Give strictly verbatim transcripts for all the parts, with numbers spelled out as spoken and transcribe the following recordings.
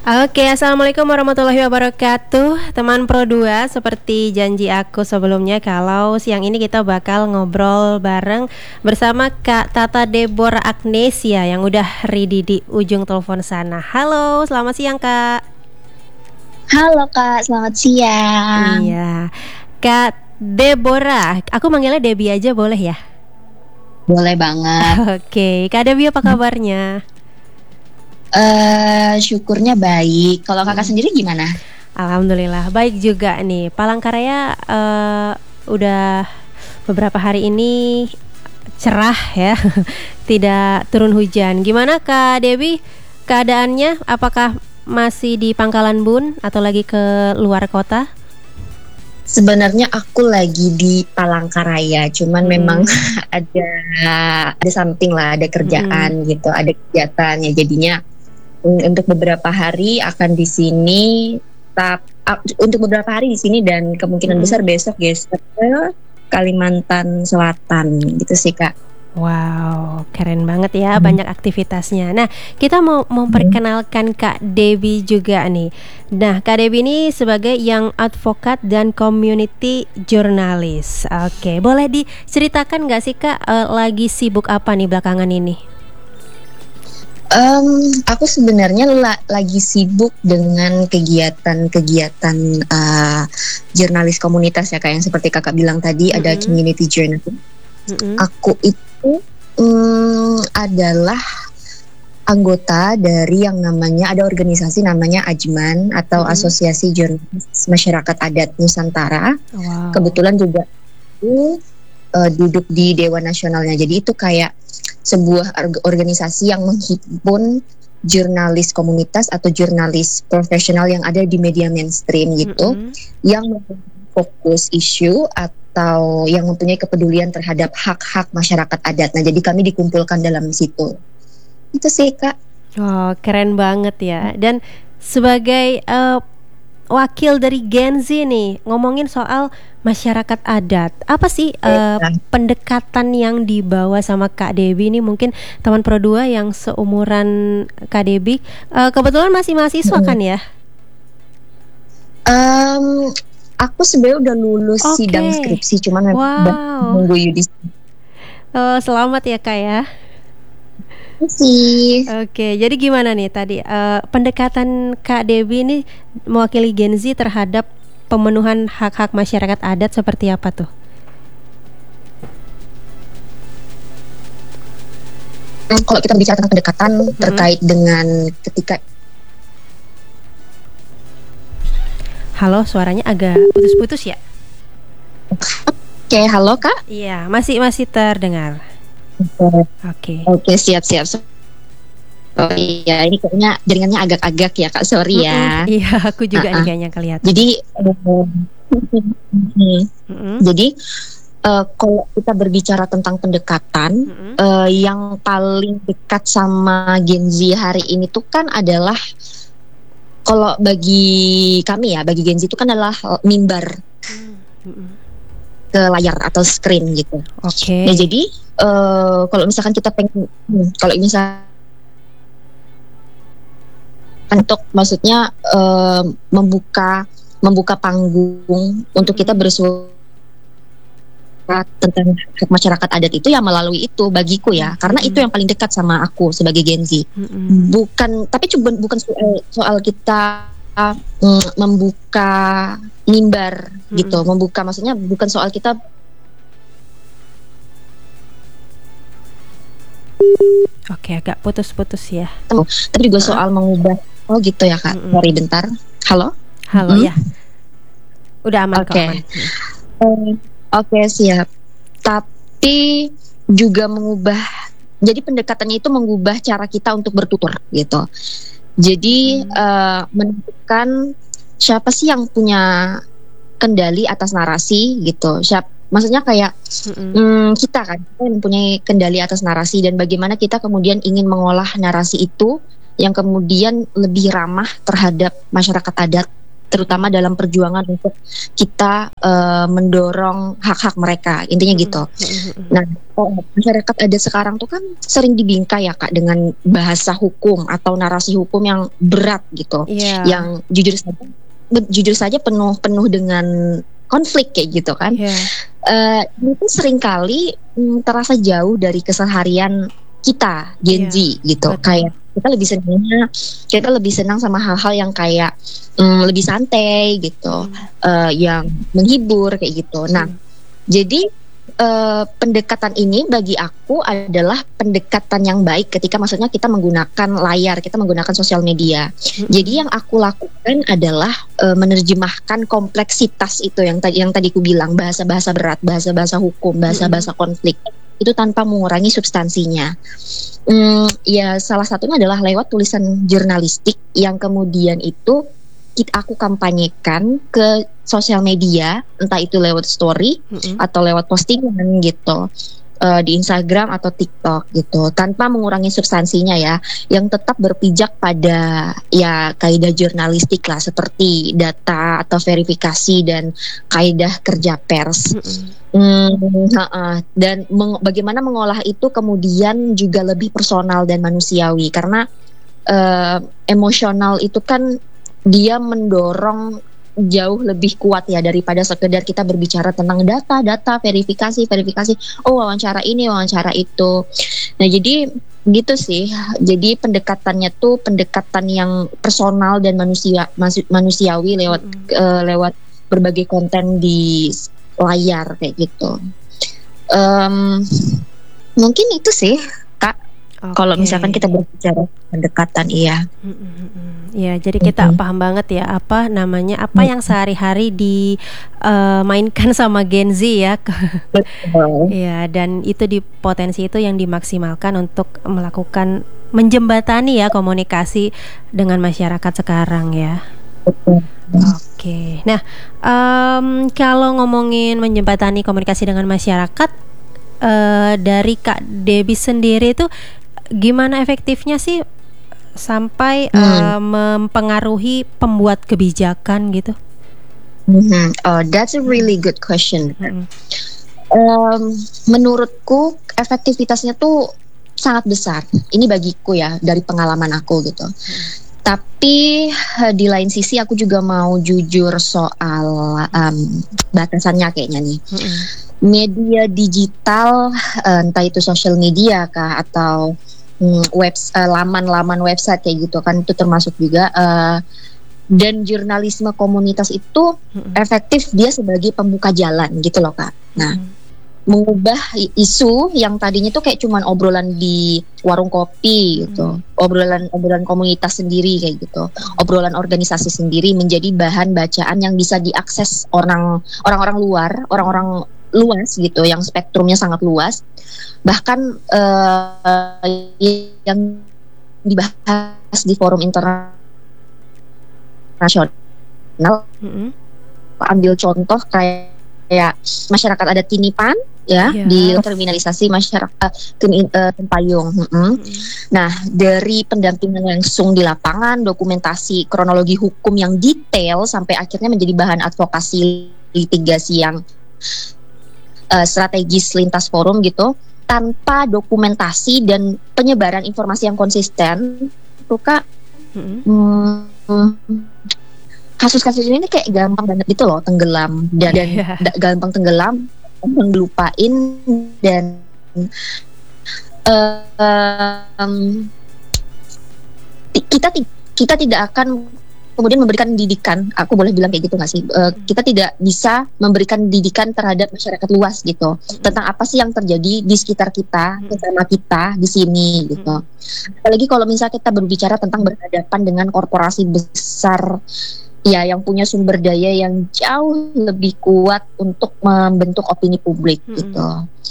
Oke, assalamualaikum warahmatullahi wabarakatuh. Teman Pro dua, seperti janji aku sebelumnya, kalau siang ini kita bakal ngobrol bareng bersama Kak Tata Deborah Agnesia yang udah ready di ujung telepon sana. Halo, selamat siang Kak. Halo Kak, selamat siang. Iya, Kak Deborah, aku manggilnya Debbie aja boleh ya? Boleh banget. Oke, Kak Debbie apa kabarnya? Eh, syukurnya baik. Kalau kakak Hmm. sendiri gimana? Alhamdulillah baik juga nih. Palangkaraya eh, udah beberapa hari ini cerah ya, tidak turun hujan. Gimana Kak Dewi keadaannya? Apakah masih di Pangkalan Bun atau lagi ke luar kota? Sebenarnya aku lagi di Palangkaraya, cuman Hmm. memang ada ada something lah, ada kerjaan gitu, ada kegiatan ya jadinya mm, untuk beberapa hari akan di sini. Tap, ah, untuk beberapa hari di sini dan kemungkinan Hmm. besar besok geser ke Kalimantan Selatan gitu sih Kak. Wow, keren banget ya, Hmm. banyak aktivitasnya. Nah, kita mau memperkenalkan Kak Dewi juga nih. Nah, Kak Dewi ini sebagai Young Advocate dan Community Journalist. Oke, boleh diceritakan nggak sih Kak, eh, lagi sibuk apa nih belakangan ini? Em, aku sebenarnya la- lagi sibuk dengan kegiatan-kegiatan uh, jurnalis komunitas ya Kak, yang seperti Kakak bilang tadi ada Mm-mm. community journalism. Mm-mm. Aku itu mm, adalah anggota dari yang namanya ada organisasi namanya Ajman atau Mm-mm. Asosiasi Jurnalis Masyarakat Adat Nusantara. Wow. Kebetulan juga aku uh, duduk di Dewan Nasionalnya. Jadi itu kayak sebuah org- organisasi yang menghimpun jurnalis komunitas atau jurnalis profesional yang ada di media mainstream gitu, Mm-mm. yang mempunyai fokus isu atau yang mempunyai kepedulian terhadap hak-hak masyarakat adat. Nah, jadi kami dikumpulkan dalam situ. Itu sih Kak. Oh, keren banget ya. Dan sebagai eh, wakil dari Gen Z nih, ngomongin soal masyarakat adat, apa sih eh, Ya. pendekatan yang dibawa sama Kak Debi ini? Mungkin teman Pro dua yang seumuran Kak Debi, eh, kebetulan masih mahasiswa Mm-mm. kan ya? Em, aku sebenarnya udah lulus Oke. sidang skripsi, cuman memang udah Wow. menunggu yudis. Oh, selamat ya Kak ya. sih. Oke, jadi gimana nih tadi eh, pendekatan Kak Debi ini mewakili Gen Z terhadap pemenuhan hak-hak masyarakat adat seperti apa tuh? Hmm, Kalau kita bicara tentang pendekatan terkait dengan ketika Halo, suaranya agak putus-putus ya? Oke, halo Kak. Iya, masih masih terdengar. Oke. Oke, siap-siap. Oh iya, ini kayaknya jaringannya agak-agak ya Kak, sorry ya. Mm-mm, iya, aku juga nih Uh-uh. kayaknya kelihatan. Jadi, um, Mm-mm, jadi uh, kalau kita berbicara tentang pendekatan, mm-mm, uh, yang paling dekat sama Gen Z hari ini tuh kan adalah, kalau bagi kami ya, bagi Gen Z itu kan adalah uh, mimbar mm-mm. ke layar atau screen gitu. Oke. Nah jadi uh, kalau misalkan kita pengen, hmm, kalau misalkan untuk maksudnya uh, membuka membuka panggung untuk kita bersuara tentang hak masyarakat adat itu ya melalui itu bagiku ya, karena itu yang paling dekat sama aku sebagai Gen Z. Mm-mm. Bukan, tapi cuma bukan soal soal kita mm, membuka mimbar gitu, Mm-mm. membuka maksudnya bukan soal kita. Oke, agak putus-putus ya. Tapi juga soal mengubah. Oh gitu ya Kak. Mm-mm. Sorry bentar. Halo. Halo Mm-mm. ya. Udah aman kok, Oke. aman. Eh, Oke siap. Tapi juga mengubah. Jadi pendekatannya itu mengubah cara kita untuk bertutur gitu. Jadi Hmm. eh, menentukan siapa sih yang punya kendali atas narasi gitu. Siap, maksudnya kayak Mm-mm. hmm, kita kan kita yang mempunyai kendali atas narasi dan bagaimana kita kemudian ingin mengolah narasi itu yang kemudian lebih ramah terhadap masyarakat adat terutama dalam perjuangan untuk kita uh, mendorong hak-hak mereka, intinya gitu. Nah, masyarakat ada sekarang tuh kan sering dibingkai ya Kak dengan bahasa hukum atau narasi hukum yang berat gitu, yeah. yang jujur saja jujur saja penuh penuh dengan konflik kayak gitu kan. Yeah. Uh, itu seringkali mm, terasa jauh dari keseharian kita Gen Z yeah, gitu. Betul. Kayak kita lebih senangnya kita lebih senang sama hal-hal yang kayak mm, lebih santai gitu, hmm. uh, yang menghibur kayak gitu. Nah, hmm. jadi uh, pendekatan ini bagi aku adalah pendekatan yang baik ketika maksudnya kita menggunakan layar, kita menggunakan sosial media. Hmm. Jadi yang aku lakukan adalah uh, menerjemahkan kompleksitas itu yang tadi yang tadi aku bilang, bahasa-bahasa berat, bahasa-bahasa hukum, bahasa-bahasa hmm. konflik itu tanpa mengurangi substansinya. Hmm, ya salah satunya adalah lewat tulisan jurnalistik yang kemudian itu kita aku kampanyekan ke sosial media, entah itu lewat story mm-hmm. atau lewat postingan gitu, uh, di Instagram atau TikTok gitu, tanpa mengurangi substansinya ya, yang tetap berpijak pada ya kaidah jurnalistik lah, seperti data atau verifikasi dan kaidah kerja pers. Mm-hmm. Hmm, uh, dan meng- bagaimana mengolah itu kemudian juga lebih personal dan manusiawi, karena uh, emosional itu kan dia mendorong jauh lebih kuat ya daripada sekedar kita berbicara tentang data, data, verifikasi, verifikasi, oh wawancara ini, wawancara itu. Nah jadi gitu sih, jadi pendekatannya tuh pendekatan yang personal dan manusia manusiawi lewat mm-hmm. uh, lewat berbagai konten di layar kayak gitu. Um, mungkin itu sih Kak. Okay. Kalau misalkan kita berbicara pendekatan, iya. Ya, jadi kita mm-hmm. paham banget ya apa namanya, apa mm-hmm. yang sehari-hari dimainkan uh, sama Gen Z ya. Ya, dan itu di potensi itu yang dimaksimalkan untuk melakukan menjembatani ya komunikasi dengan masyarakat sekarang ya. Oke, okay. Nah um, kalau ngomongin menjembatani komunikasi dengan masyarakat, uh, dari Kak Debbie sendiri itu gimana efektifnya sih sampai hmm. uh, mempengaruhi pembuat kebijakan gitu? Mm-hmm. Oh, that's a really good question. Mm-hmm. Um, menurutku efektivitasnya tuh sangat besar. Ini bagiku ya dari pengalaman aku gitu. Mm-hmm. Tapi di lain sisi aku juga mau jujur soal um, batasannya kayaknya nih. Mm-hmm. Media digital, entah itu social media kah atau um, web, uh, laman-laman website kayak gitu kan, itu termasuk juga. Uh, dan jurnalisme komunitas itu mm-hmm. efektif dia sebagai pembuka jalan gitu loh Kak. Nah. Mm-hmm. Mengubah isu yang tadinya tuh kayak cuman obrolan di warung kopi gitu, hmm. obrolan obrolan komunitas sendiri kayak gitu, obrolan organisasi sendiri menjadi bahan bacaan yang bisa diakses orang orang-orang luar, orang-orang luas gitu, yang spektrumnya sangat luas, bahkan uh, yang dibahas di forum internasional. Hmm. Ambil contoh kayak kayak masyarakat adat Tinipan ya, yeah. di kriminalisasi masyarakat uh, Tempayung. Mm-hmm. Mm. Nah, dari pendampingan langsung di lapangan, dokumentasi kronologi hukum yang detail sampai akhirnya menjadi bahan advokasi litigasi yang uh, strategis lintas forum gitu, tanpa dokumentasi dan penyebaran informasi yang konsisten, tuh Kak. Mm-hmm. Hmm, kasus-kasus ini kayak gampang banget gitu loh tenggelam dan, dan yeah. d- gampang tenggelam, gampang lupain dan uh, um, t- kita t- kita tidak akan kemudian memberikan didikan. Aku boleh bilang kayak gitu nggak sih? Uh, kita tidak bisa memberikan didikan terhadap masyarakat luas gitu mm-hmm. tentang apa sih yang terjadi di sekitar kita, bersama kita di sini gitu. Mm-hmm. Apalagi kalau misalnya kita berbicara tentang berhadapan dengan korporasi besar. Ya, yang punya sumber daya yang jauh lebih kuat untuk membentuk opini publik hmm. gitu.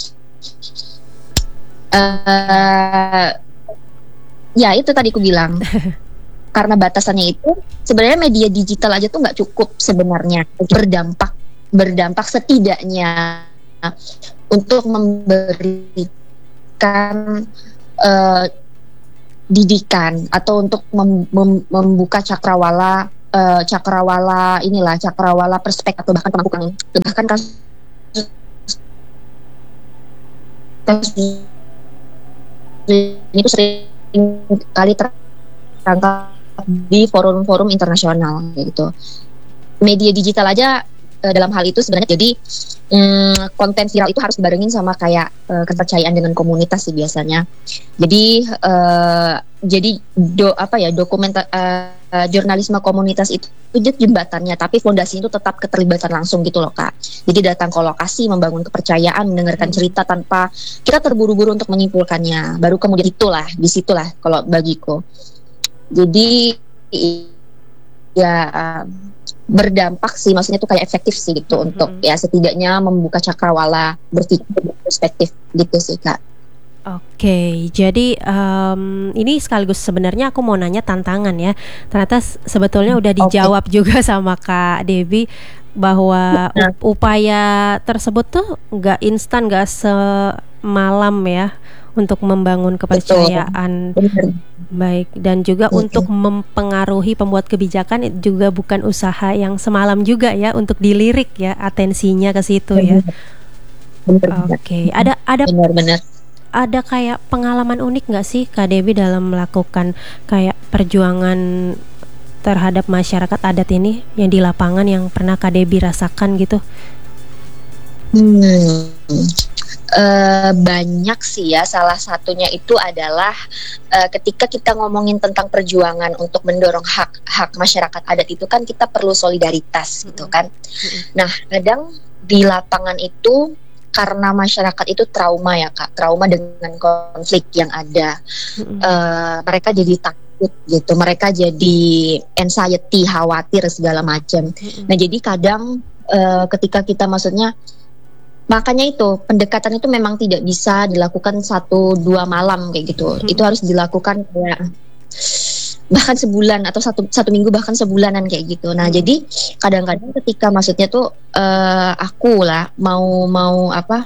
Uh, ya itu tadi aku bilang, karena batasannya itu sebenarnya media digital aja tuh nggak cukup sebenarnya berdampak berdampak setidaknya untuk memberikan uh, didikan atau untuk mem- mem- membuka cakrawala uh, cakrawala inilah cakrawala perspek atau bahkan pemangkukan bahkan kasus kasus ini tuh sering kali terangkat di forum-forum internasional gitu. Media digital aja uh, dalam hal itu sebenarnya jadi um, konten viral itu harus dibarengin sama kayak uh, kepercayaan dengan komunitas sih biasanya. Jadi uh, jadi do apa ya dokumenta uh, uh, jurnalisme komunitas itu itu jembatannya, tapi fondasinya itu tetap keterlibatan langsung gitu loh Kak. Jadi datang ke lokasi, membangun kepercayaan, mendengarkan cerita tanpa kita terburu-buru untuk menyimpulkannya. Baru kemudian itulah, disitulah kalau bagiku. Jadi ya berdampak sih, maksudnya itu kayak efektif sih gitu mm-hmm. untuk ya setidaknya membuka cakrawala, berpikir berperspektif gitu sih Kak. Oke, jadi um, ini sekaligus sebenarnya aku mau nanya tantangan ya. Ternyata sebetulnya udah dijawab okay. juga sama Kak Debbie bahwa nah. upaya tersebut tuh nggak instan, nggak semalam ya untuk membangun kepercayaan. Betul. Baik, dan juga Betul. untuk mempengaruhi pembuat kebijakan juga bukan usaha yang semalam juga ya untuk dilirik ya atensinya ke situ ya. Oke, okay. ada ada benar-benar. Ada kayak pengalaman unik nggak sih Kak Debbie dalam melakukan kayak perjuangan terhadap masyarakat adat ini yang di lapangan yang pernah Kak Debbie rasakan gitu? Hmm, uh, banyak sih ya. Salah satunya itu adalah uh, ketika kita ngomongin tentang perjuangan untuk mendorong hak hak masyarakat adat itu kan kita perlu solidaritas gitu kan. Nah kadang di lapangan itu karena masyarakat itu trauma ya Kak, trauma dengan konflik yang ada, mm-hmm. uh, mereka jadi takut gitu, mereka jadi anxiety, khawatir segala macam. Mm-hmm. Nah jadi kadang uh, ketika kita maksudnya, makanya itu pendekatan itu memang tidak bisa dilakukan satu dua malam kayak gitu, mm-hmm. itu harus dilakukan kayak bahkan sebulan atau satu satu minggu bahkan sebulanan kayak gitu. Nah hmm. jadi kadang-kadang ketika maksudnya tuh uh, aku lah mau mau apa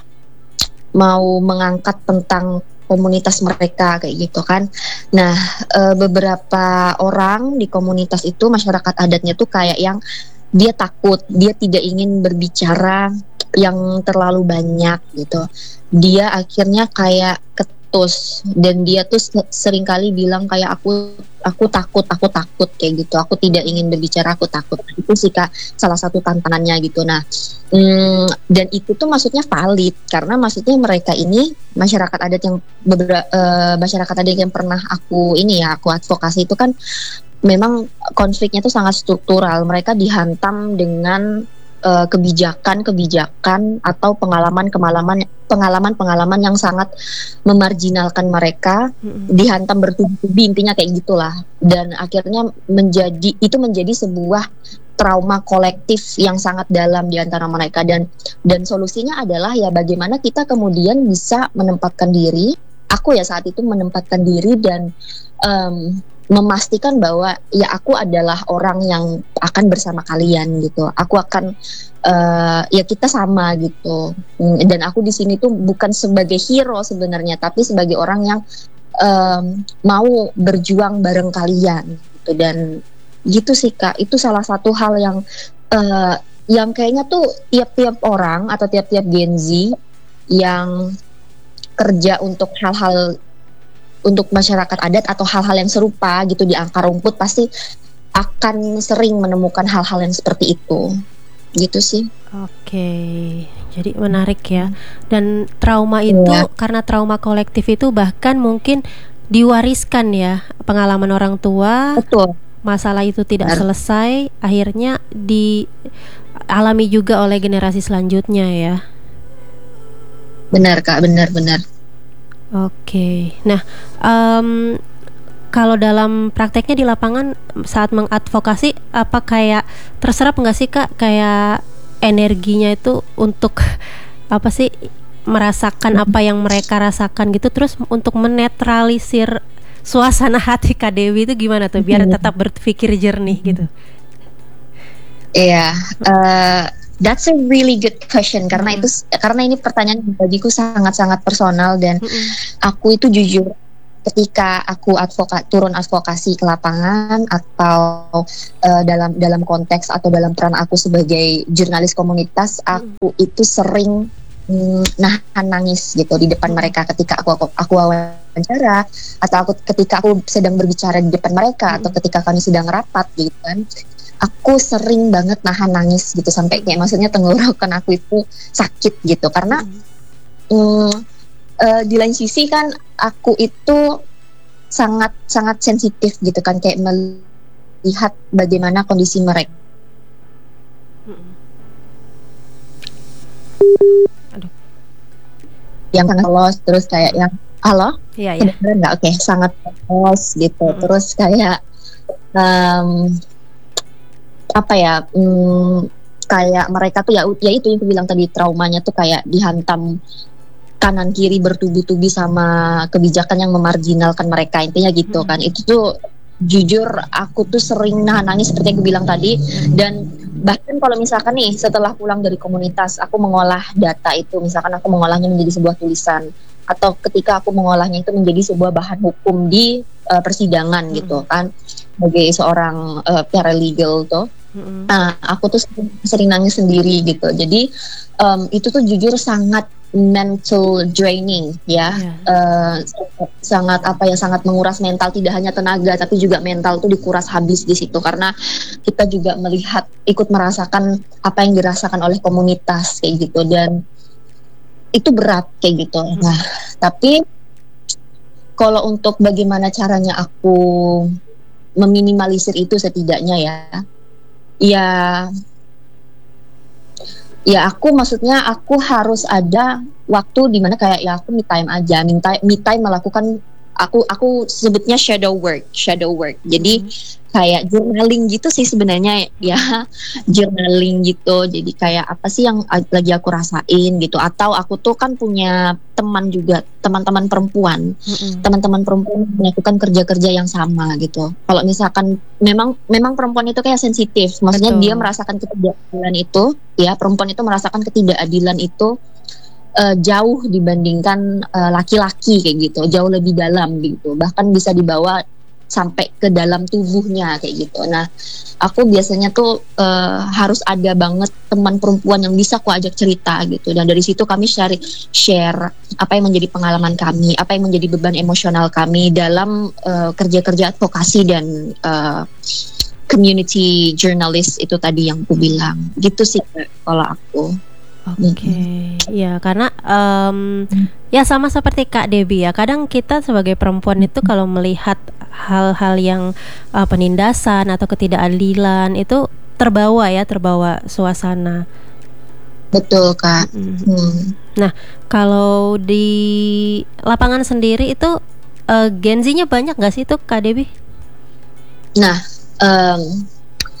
mau mengangkat tentang komunitas mereka kayak gitu kan. Nah uh, beberapa orang di komunitas itu masyarakat adatnya tuh kayak yang dia takut, dia tidak ingin berbicara yang terlalu banyak gitu. Dia akhirnya kayak ketus dan dia tuh seringkali bilang kayak aku aku takut, aku takut kayak gitu. Aku tidak ingin berbicara, aku takut. Itu sih Kak salah satu tantangannya gitu. Nah, hmm, dan itu tuh maksudnya valid karena maksudnya mereka ini masyarakat adat yang beberapa uh, masyarakat adat yang pernah aku ini ya aku advokasi itu kan memang konfliknya tuh sangat struktural. Mereka dihantam dengan uh, kebijakan-kebijakan atau pengalaman-pengalaman pengalaman-pengalaman yang sangat memarginalkan mereka, mm-hmm. dihantam bertubi-tubi intinya kayak gitulah. Dan akhirnya menjadi itu menjadi sebuah trauma kolektif yang sangat dalam di antara mereka dan dan solusinya adalah ya bagaimana kita kemudian bisa menempatkan diri. Aku ya saat itu menempatkan diri dan um, memastikan bahwa ya aku adalah orang yang akan bersama kalian gitu. Aku akan uh, ya kita sama gitu. Dan aku di sini tuh bukan sebagai hero sebenarnya, tapi sebagai orang yang um, mau berjuang bareng kalian gitu. Dan gitu sih Kak. Itu salah satu hal yang uh, yang kayaknya tuh tiap-tiap orang atau tiap-tiap Gen Z yang kerja untuk hal-hal untuk masyarakat adat atau hal-hal yang serupa gitu di akar rumput pasti akan sering menemukan hal-hal yang seperti itu gitu sih. Oke, jadi menarik ya. Dan trauma itu ya. Karena trauma kolektif itu bahkan mungkin diwariskan ya, pengalaman orang tua. Betul. Masalah itu tidak Benar. selesai, akhirnya dialami juga oleh generasi selanjutnya ya. Benar Kak, benar-benar. Oke, nah um, kalau dalam prakteknya di lapangan saat mengadvokasi apa kayak terserap nggak sih Kak kayak energinya itu untuk apa sih merasakan apa yang mereka rasakan gitu terus untuk menetralisir suasana hati Kak Debbie itu gimana tuh biar tetap berpikir jernih gitu? Iya. Yeah, uh, That's a really good question karena mm-hmm. itu karena ini pertanyaan bagiku sangat-sangat personal dan mm-hmm. aku itu jujur ketika aku advokat turun advokasi ke lapangan atau uh, dalam dalam konteks atau dalam peran aku sebagai jurnalis komunitas, aku itu sering mm, nahan nangis gitu di depan mereka ketika aku aku, aku wawancara atau aku ketika aku sedang berbicara di depan mereka atau ketika kami sedang rapat gitu kan. Aku sering banget nahan nangis gitu sampai kayak maksudnya tenggorokan aku itu sakit gitu karena mm, uh, di lain sisi kan aku itu sangat sangat sensitif gitu kan kayak melihat bagaimana kondisi mereka. Aduh. Yang sangat polos terus kayak yang halo, iya iya, nggak oke, sangat polos gitu. Mm-hmm. Terus kayak um, apa ya, um, kayak mereka tuh ya, ya itu yang aku bilang tadi traumanya tuh kayak dihantam kanan kiri bertubi-tubi sama kebijakan yang memarginalkan mereka intinya gitu kan. Itu tuh jujur aku tuh sering nahan nangis seperti yang aku bilang tadi dan bahkan kalau misalkan nih setelah pulang dari komunitas aku mengolah data itu misalkan aku mengolahnya menjadi sebuah tulisan atau ketika aku mengolahnya itu menjadi sebuah bahan hukum di uh, persidangan hmm. gitu kan sebagai seorang uh, paralegal tuh. Hmm. Nah aku tuh sering, sering nangis sendiri gitu. Jadi um, itu tuh jujur sangat mental draining ya, yeah. uh, sangat apa ya sangat menguras mental, tidak hanya tenaga tapi juga mental tuh dikuras habis di situ karena kita juga melihat ikut merasakan apa yang dirasakan oleh komunitas kayak gitu dan itu berat kayak gitu. Mm. Nah tapi kalau untuk bagaimana caranya aku meminimalisir itu setidaknya ya ya ya aku maksudnya aku harus ada waktu di mana kayak ya aku me time aja, me time, me time melakukan aku aku sebutnya shadow work, shadow work. Jadi hmm. kayak journaling gitu sih sebenarnya ya, journaling gitu. Jadi kayak apa sih yang lagi aku rasain gitu. Atau aku tuh kan punya teman juga, teman-teman perempuan, hmm. teman-teman perempuan melakukan kerja-kerja yang sama gitu. Kalau misalkan memang memang perempuan itu kayak sensitif, maksudnya Betul. Dia merasakan ketidakadilan itu, ya perempuan itu merasakan ketidakadilan itu. Uh, jauh dibandingkan uh, laki-laki kayak gitu, jauh lebih dalam gitu, bahkan bisa dibawa sampai ke dalam tubuhnya kayak gitu. Nah, aku biasanya tuh uh, harus ada banget teman perempuan yang bisa aku ajak cerita gitu, dan dari situ kami share share apa yang menjadi pengalaman kami, apa yang menjadi beban emosional kami dalam uh, kerja-kerja advokasi dan uh, community journalist itu tadi yang aku bilang, gitu sih kalau aku. Oke, okay. Ya karena um, ya sama seperti Kak Debbie ya. Kadang kita sebagai perempuan itu kalau melihat hal-hal yang uh, penindasan atau ketidakadilan itu terbawa ya, terbawa suasana. Betul Kak. Mm-hmm. Hmm. Nah kalau di lapangan sendiri itu uh, Gen Z-nya banyak nggak sih itu Kak Debbie? Nah. Um,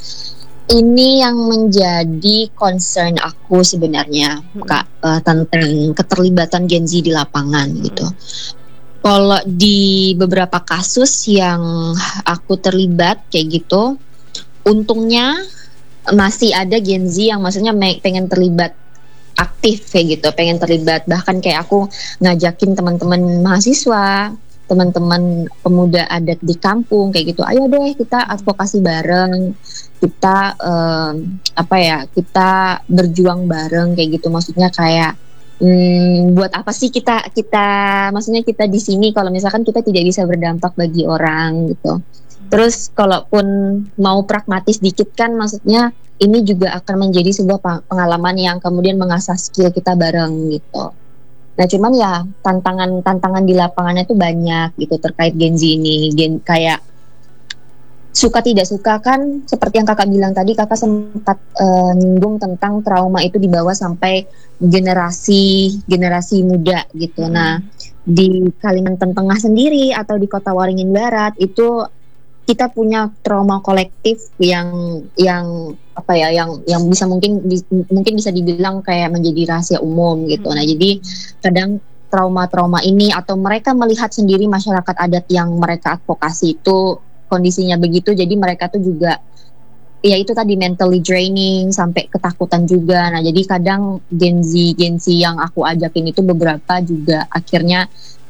Ini yang menjadi concern aku sebenarnya, hmm. Kak, uh, tentang keterlibatan Gen Z di lapangan hmm. gitu. Kalau di beberapa kasus yang aku terlibat kayak gitu, untungnya masih ada Gen Z yang maksudnya pengen terlibat aktif kayak gitu, pengen terlibat. Bahkan kayak aku ngajakin teman-teman mahasiswa, teman-teman pemuda adat di kampung kayak gitu, ayo deh kita advokasi bareng, kita um, apa ya kita berjuang bareng kayak gitu. Maksudnya kayak hmm, buat apa sih kita kita maksudnya kita di sini kalau misalkan kita tidak bisa berdampak bagi orang gitu. Terus kalaupun mau pragmatis dikit kan, maksudnya ini juga akan menjadi sebuah pengalaman yang kemudian mengasah skill kita bareng gitu. Nah cuman ya tantangan-tantangan di lapangannya tuh banyak gitu terkait Gen Z ini. Gen, kayak suka tidak suka kan seperti yang kakak bilang tadi, kakak sempat uh, nyinggung tentang trauma itu dibawa sampai generasi generasi muda gitu. Hmm. Nah di Kalimantan Tengah sendiri atau di Kota Waringin Barat itu kita punya trauma kolektif yang yang apa ya yang yang bisa mungkin di, mungkin bisa dibilang kayak menjadi rahasia umum gitu. Nah jadi kadang trauma-trauma ini atau mereka melihat sendiri masyarakat adat yang mereka advokasi itu kondisinya begitu, jadi mereka tuh juga ya itu tadi mentally draining sampai ketakutan juga. Nah jadi kadang Gen Z Gen Z yang aku ajakin itu beberapa juga akhirnya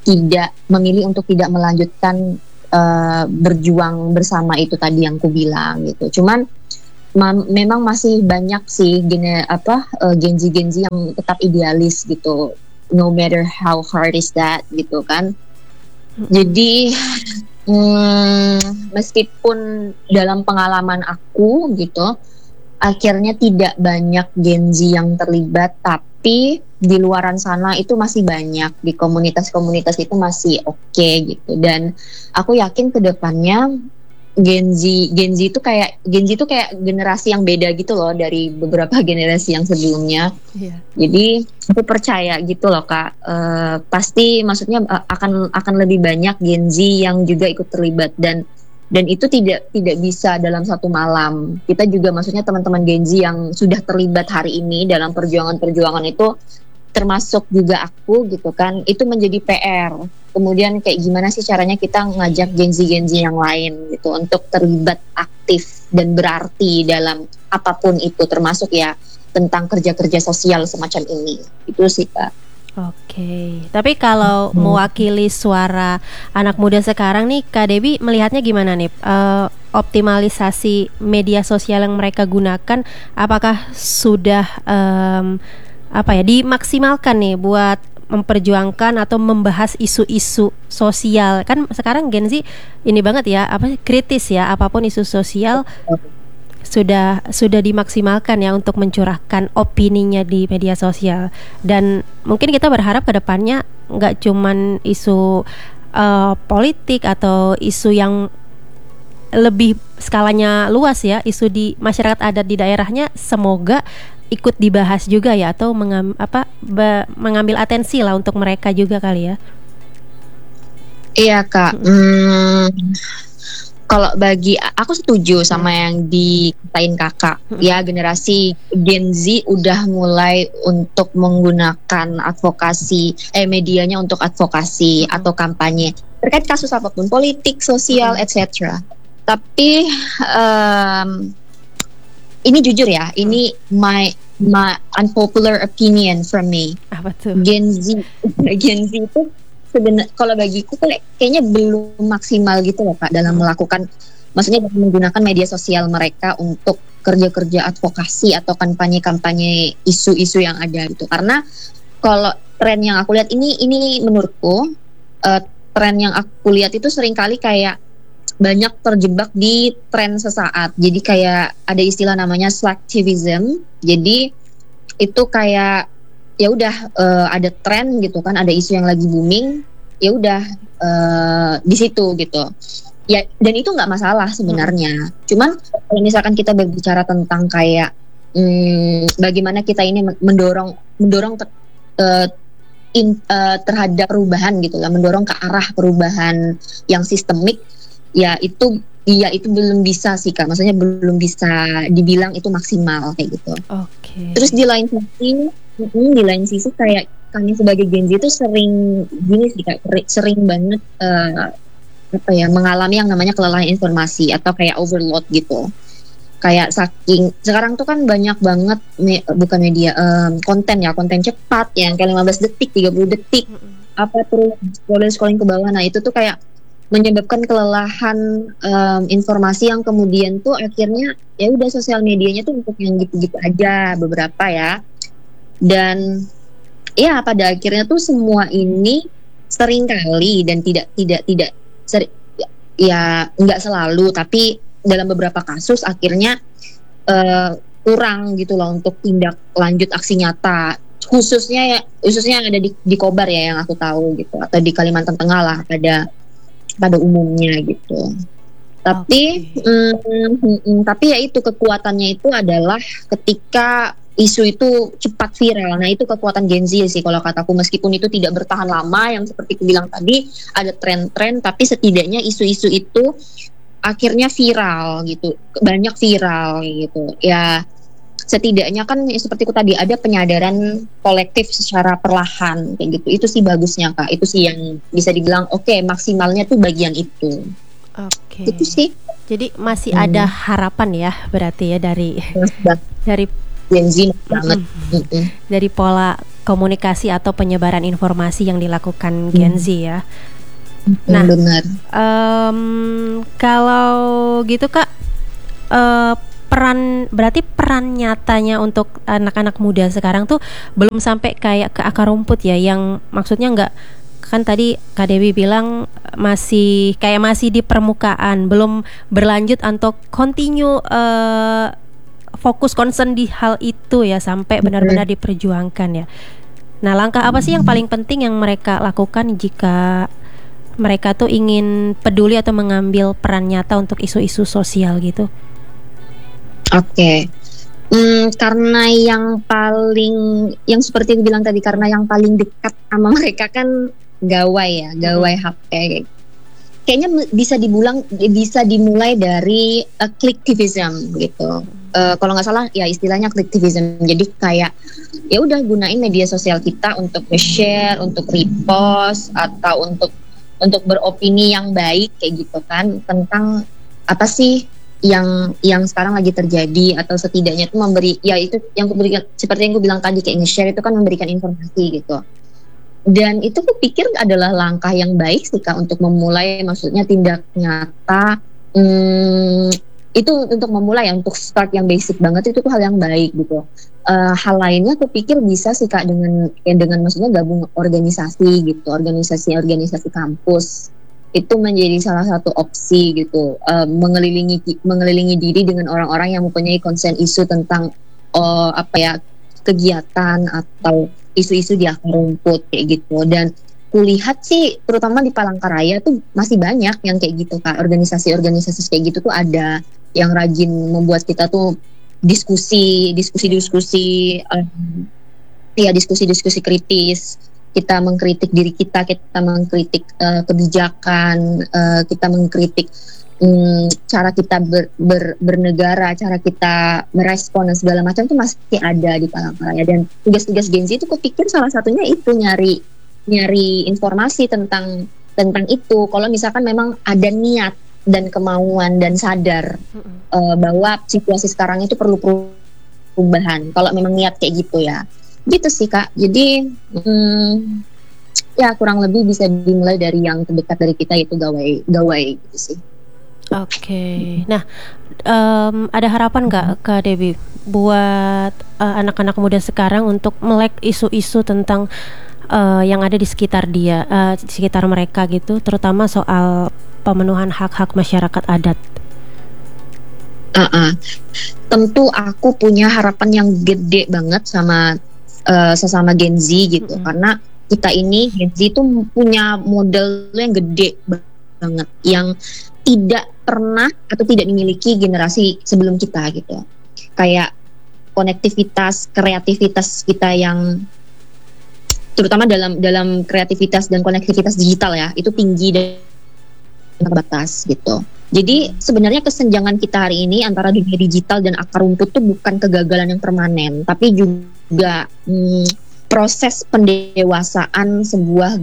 tidak memilih untuk tidak melanjutkan uh, berjuang bersama itu tadi yang ku bilang gitu. Cuman ma- memang masih banyak sih gene apa uh, genzi-genzi yang tetap idealis gitu, no matter how hard is that gitu kan. Jadi hmm, meskipun dalam pengalaman aku gitu, akhirnya tidak banyak genzi yang terlibat, tapi di luaran sana itu masih banyak, di komunitas-komunitas itu masih oke okay, gitu. Dan aku yakin ke depannya genzi genzi itu kayak genzi itu kayak generasi yang beda gitu loh dari beberapa generasi yang sebelumnya. Yeah. Jadi aku percaya gitu loh Kak, uh, pasti maksudnya uh, akan akan lebih banyak genzi yang juga ikut terlibat, dan dan itu tidak tidak bisa dalam satu malam. Kita juga maksudnya teman-teman genzi yang sudah terlibat hari ini dalam perjuangan-perjuangan itu, termasuk juga aku gitu kan, itu menjadi P R. Kemudian kayak gimana sih caranya kita ngajak genzi-genzi yang lain gitu untuk terlibat aktif dan berarti dalam apapun itu, termasuk ya tentang kerja-kerja sosial semacam ini. Itu sih Kak. Oke, tapi kalau hmm. mewakili suara anak muda sekarang nih, Kak Debbie melihatnya gimana nih? Uh, optimalisasi media sosial yang mereka gunakan, apakah sudah um, apa ya dimaksimalkan nih buat memperjuangkan atau membahas isu-isu sosial? Kan sekarang Gen Z ini banget ya, apa kritis ya, apapun isu sosial sudah sudah dimaksimalkan ya untuk mencurahkan opininya di media sosial. Dan mungkin kita berharap ke depannya nggak cuman isu uh, politik atau isu yang lebih skalanya luas ya, isu di masyarakat adat di daerahnya semoga ikut dibahas juga ya, atau mengam, apa be, mengambil atensi lah untuk mereka juga kali ya. Iya Kak. Hmm. Kalau bagi aku setuju sama hmm. yang dikatain kakak, hmm. ya generasi Gen Z udah mulai untuk menggunakan advokasi, eh medianya untuk advokasi hmm. atau kampanye terkait kasus apapun, politik, sosial, hmm. et cetera. Tapi um, ini jujur ya, hmm. ini my my unpopular opinion from me. Apa tuh? Gen Z, Gen Z itu sebenarnya kalau bagiku kayak, kayaknya belum maksimal gitu loh Kak dalam hmm. melakukan, maksudnya dalam menggunakan media sosial mereka untuk kerja-kerja advokasi atau kampanye-kampanye isu-isu yang ada gitu. Karena kalau tren yang aku lihat ini ini menurutku uh, tren yang aku lihat itu seringkali kayak banyak terjebak di tren sesaat. Jadi kayak ada istilah namanya slacktivism. Jadi itu kayak ya udah uh, ada tren gitu kan, ada isu yang lagi booming, ya udah uh, di situ gitu ya, dan itu nggak masalah sebenarnya. hmm. Cuman kalau misalkan kita berbicara tentang kayak hmm, bagaimana kita ini mendorong mendorong ter, uh, in, uh, terhadap perubahan gitu lah, mendorong ke arah perubahan yang sistemik, ya itu ya itu belum bisa sih Kak, maksudnya belum bisa dibilang itu maksimal kayak gitu. Okay. Terus di lain sisi Hmm, di lain sisi kayak kami sebagai Gen Z itu sering gini sih Kak, sering banget uh, apa ya mengalami yang namanya kelelahan informasi atau kayak overload gitu. Kayak saking sekarang tuh kan banyak banget me, bukan media um, konten ya, konten cepat yang kayak lima belas detik, tiga puluh detik, mm-hmm. apa terus scrolling scrolling ke bawah. Nah, itu tuh kayak menyebabkan kelelahan um, informasi yang kemudian tuh akhirnya ya udah sosial medianya tuh untuk yang gitu-gitu aja beberapa ya. Dan ya pada akhirnya tuh semua ini sering kali dan tidak tidak tidak seri, ya nggak selalu, tapi dalam beberapa kasus akhirnya uh, kurang gitu loh untuk tindak lanjut aksi nyata, khususnya ya khususnya yang ada di, di Kobar ya yang aku tahu gitu, atau di Kalimantan Tengah lah pada pada umumnya gitu. Tapi okay. mm, mm, mm, tapi ya itu kekuatannya itu adalah ketika isu itu cepat viral. Nah, itu kekuatan Gen Z sih kalau kataku, meskipun itu tidak bertahan lama, yang seperti aku bilang tadi ada tren-tren, tapi setidaknya isu-isu itu akhirnya viral gitu, banyak viral gitu ya. Setidaknya kan seperti aku tadi ada penyadaran kolektif secara perlahan kayak gitu. Itu sih bagusnya Kak, itu sih yang bisa dibilang oke okay, maksimalnya tuh bagian itu. Oke. Okay. Itu sih. Jadi masih hmm. ada harapan ya berarti ya dari Mas, dari Gen Z banget. Mm-hmm. Mm-hmm. Dari pola komunikasi atau penyebaran informasi yang dilakukan Gen Z ya. Nah, benar. Um, kalau gitu Kak, uh, peran berarti peran nyatanya untuk anak-anak muda sekarang tuh belum sampai kayak ke akar rumput ya, yang maksudnya nggak, kan tadi Kak Dewi bilang masih kayak masih di permukaan, belum berlanjut untuk continue uh, fokus concern di hal itu ya sampai benar-benar diperjuangkan ya. Nah, langkah apa sih yang paling penting yang mereka lakukan jika mereka tuh ingin peduli atau mengambil peran nyata untuk isu-isu sosial gitu? Oke. Okay. Hmm, karena yang paling, yang seperti yang bilang tadi, karena yang paling dekat sama mereka kan gawai ya, gawai hmm. H P. Kayaknya bisa dibilang, bisa dimulai dari uh, clicktivism gitu. Uh, kalau nggak salah ya istilahnya clicktivism. Jadi kayak ya udah gunain media sosial kita untuk share, untuk repost atau untuk untuk beropini yang baik kayak gitu kan, tentang apa sih yang yang sekarang lagi terjadi, atau setidaknya itu memberi, ya itu yang aku berikan, seperti yang aku bilang tadi, kayak nge-share itu kan memberikan informasi gitu. Dan itu aku pikir adalah langkah yang baik sih Kak untuk memulai, maksudnya tindak nyata. Hmm, itu untuk memulai ya, untuk start yang basic banget itu tuh hal yang baik gitu. Uh, hal lainnya aku pikir bisa sih Kak dengan ya dengan maksudnya gabung organisasi gitu, organisasi-organisasi kampus. Itu menjadi salah satu opsi gitu, uh, mengelilingi mengelilingi diri dengan orang-orang yang mempunyai concern isu tentang uh, apa ya, kegiatan atau isu-isu di akar rumput kayak gitu. Dan kulihat sih terutama di Palangkaraya tuh masih banyak yang kayak gitu Kak, organisasi-organisasi kayak gitu tuh ada yang rajin membuat kita tuh diskusi diskusi-diskusi um, ya diskusi-diskusi kritis. Kita mengkritik diri kita, kita mengkritik uh, kebijakan, uh, kita mengkritik um, cara kita ber, ber, bernegara, cara kita merespon dan segala macam itu masih ada di Palangkaraya. Dan tugas-tugas Gen Z itu kupikir salah satunya itu nyari nyari informasi tentang tentang itu. Kalau misalkan memang ada niat dan kemauan dan sadar mm-hmm. uh, bahwa situasi sekarang itu perlu perubahan. Kalau memang niat kayak gitu ya. Gitu sih Kak. Jadi hmm, ya kurang lebih bisa dimulai dari yang terdekat dari kita, yaitu gawai gawai gitu sih. Oke. Okay. Nah, um, ada harapan nggak Kak Dewi buat uh, anak-anak muda sekarang untuk melek isu-isu tentang uh, yang ada di sekitar dia, uh, di sekitar mereka gitu, terutama soal pemenuhan hak-hak masyarakat adat? Uh-uh. Tentu aku punya harapan yang gede banget sama Uh, sesama Gen Z gitu, mm-hmm. karena kita ini Gen Z itu punya modal yang gede banget yang tidak pernah atau tidak dimiliki generasi sebelum kita gitu. Kayak konektivitas, kreativitas kita yang terutama dalam dalam kreativitas dan konektivitas digital ya, itu tinggi dan terbatas gitu. Jadi sebenarnya kesenjangan kita hari ini antara dunia digital dan akar rumput itu bukan kegagalan yang permanen, tapi juga hmm, proses pendewasaan sebuah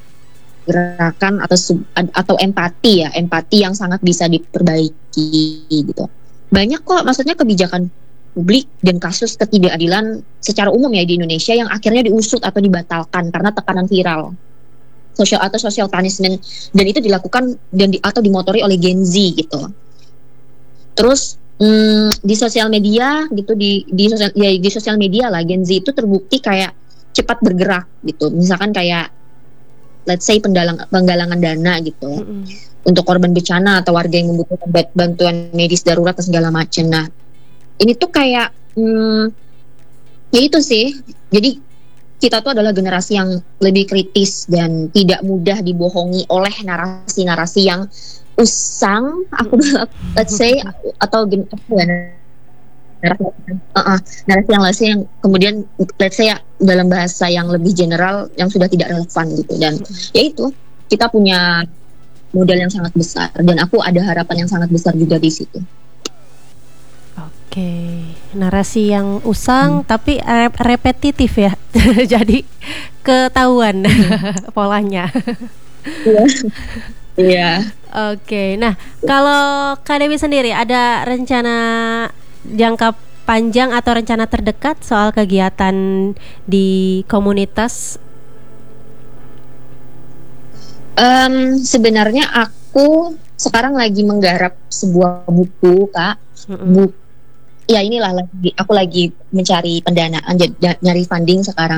gerakan atau atau empati ya, empati yang sangat bisa diperbaiki gitu. Banyak kok maksudnya kebijakan publik dan kasus ketidakadilan secara umum ya di Indonesia yang akhirnya diusut atau dibatalkan karena tekanan viral. Social atau social punishment, dan itu dilakukan dan di, atau dimotori oleh Gen Z gitu. Terus hmm, di sosial media gitu, di di sosial ya di sosial media lah Gen Z itu terbukti kayak cepat bergerak gitu. Misalkan kayak let's say pendalang, penggalangan dana gitu mm-hmm. untuk korban bencana atau warga yang membutuhkan bantuan medis darurat dan segala macam. Nah, ini tuh kayak hmm, ya itu sih. Jadi kita tuh adalah generasi yang lebih kritis dan tidak mudah dibohongi oleh narasi-narasi yang usang, aku bilang, let's say, atau gen- apa ya, narasi, uh-uh, narasi yang narasi yang kemudian let's say ya, dalam bahasa yang lebih general yang sudah tidak relevan gitu. Dan ya itu, kita punya modal yang sangat besar dan aku ada harapan yang sangat besar juga di situ. Oke, narasi yang usang hmm. tapi rep- repetitif ya, jadi ketahuan hmm. polanya. Iya. Iya. Oke, nah kalau Kak Dewi sendiri ada rencana jangka panjang atau rencana terdekat soal kegiatan di komunitas? Um, sebenarnya aku sekarang lagi menggarap sebuah buku, Kak. Mm-mm. Buku, ya inilah lagi aku lagi mencari pendanaan, j- nyari funding sekarang.